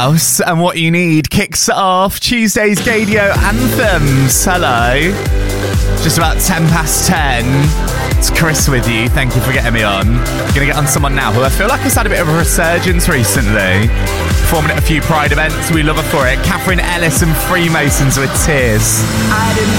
House and What You Need kicks off Tuesday's Gadio Anthems. Hello. Just about 10 past 10. It's Chris with you. Thank you for getting me on. I'm going to get on someone now who I feel like has had a bit of a resurgence recently. Performing at a few Pride events. We love her for it. Catherine Ellis and Freemasons with Tears. I didn't